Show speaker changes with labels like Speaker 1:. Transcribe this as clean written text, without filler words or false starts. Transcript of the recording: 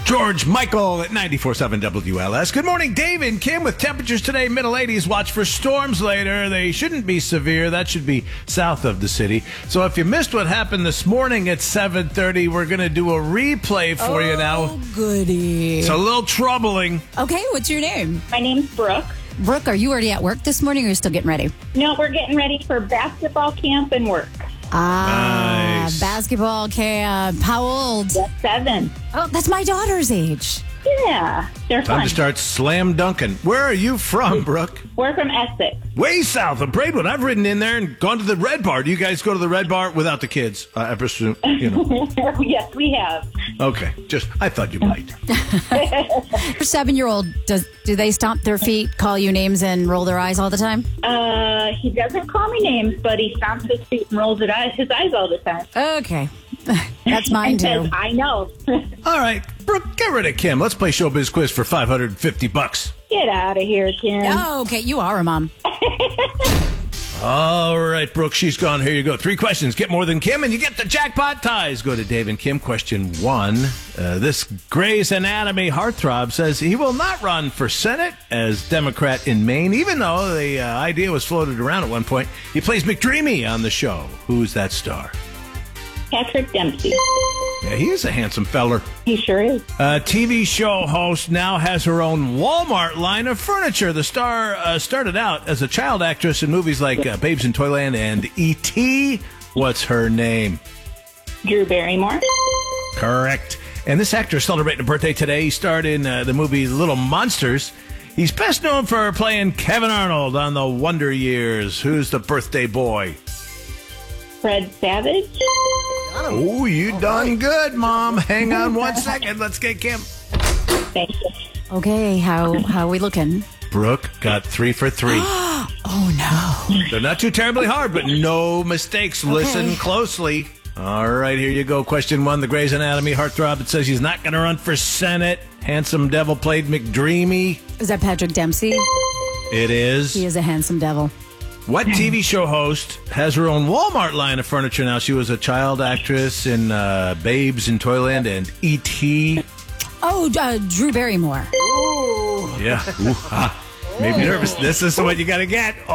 Speaker 1: George Michael at 94.7 WLS. Good morning, Dave and Kim, with temperatures today, middle 80s. Watch for storms later. They shouldn't be severe. That should be south of the city. So if you missed what happened this morning at 7:30, we're going to do a replay for you now.
Speaker 2: Oh, goody.
Speaker 1: It's a little troubling.
Speaker 2: Okay, what's your name?
Speaker 3: My name's Brooke.
Speaker 2: Brooke, are you already at work this morning or are you still getting ready?
Speaker 3: No, we're getting ready for basketball camp and work.
Speaker 1: Nice.
Speaker 2: Basketball camp. How old?
Speaker 3: 7.
Speaker 2: Oh, that's my daughter's age.
Speaker 3: Yeah, they're
Speaker 1: Time
Speaker 3: fun.
Speaker 1: to start slam dunking. Where are you from, Brooke?
Speaker 3: We're from Essex.
Speaker 1: Way south of Braidwood. I've ridden in there and gone to the Red Bar. Do you guys go to the Red Bar without the kids? I presume,
Speaker 3: Yes, we have.
Speaker 1: Okay, I thought you might.
Speaker 2: Your 7-year-old, do they stomp their feet, call you names, and roll their eyes all the time?
Speaker 3: He doesn't call me names, but he stomps his feet and rolls his eyes all the time.
Speaker 2: Okay. That's mine,
Speaker 3: And
Speaker 2: too.
Speaker 3: says, I know.
Speaker 1: All right, Brooke, get rid of Kim. Let's play Showbiz Quiz for $550.
Speaker 3: Get out of here, Kim.
Speaker 2: Oh, okay. You are a mom.
Speaker 1: All right, Brooke, she's gone. Here you go. 3 questions. Get more than Kim, and you get the jackpot ties. Go to Dave and Kim. Question 1. This Grey's Anatomy heartthrob says he will not run for Senate as Democrat in Maine, even though the idea was floated around at one point. He plays McDreamy on the show. Who's that star?
Speaker 3: Patrick Dempsey.
Speaker 1: Yeah, he is a handsome feller.
Speaker 3: He sure is.
Speaker 1: TV show host now has her own Walmart line of furniture. The star started out as a child actress in movies like Babes in Toyland and E.T. What's her name?
Speaker 3: Drew Barrymore.
Speaker 1: Correct. And this actor is celebrating a birthday today. He starred in the movie Little Monsters. He's best known for playing Kevin Arnold on The Wonder Years. Who's the birthday boy?
Speaker 3: Fred Savage.
Speaker 1: Oh, you done good, Mom. Hang on 1 second. Let's get Kim.
Speaker 3: Thank you.
Speaker 2: Okay, how are we looking?
Speaker 1: Brooke got 3 for 3.
Speaker 2: Oh, no.
Speaker 1: They're not too terribly hard, but no mistakes. Listen closely. All right, here you go. Question 1. The Grey's Anatomy heartthrob. It says he's not going to run for Senate. Handsome devil played McDreamy.
Speaker 2: Is that Patrick Dempsey?
Speaker 1: It is.
Speaker 2: He is a handsome devil.
Speaker 1: What TV show host has her own Walmart line of furniture now? She was a child actress in Babes in Toyland and E.T.
Speaker 2: Oh, Drew Barrymore.
Speaker 1: Yeah. Ooh, made me nervous. This is what you got to get.